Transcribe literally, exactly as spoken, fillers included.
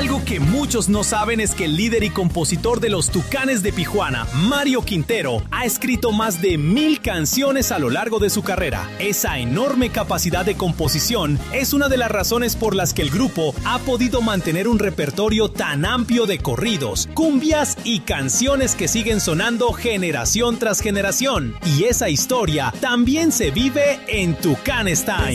Algo que muchos no saben es que el líder y compositor de los Tucanes de Tijuana, Mario Quintero, ha escrito más de mil canciones a lo largo de su carrera. Esa enorme capacidad de composición es una de las razones por las que el grupo ha podido mantener un repertorio tan amplio de corridos, cumbias y canciones que siguen sonando generación tras generación. Y esa historia también se vive en Tucán Style.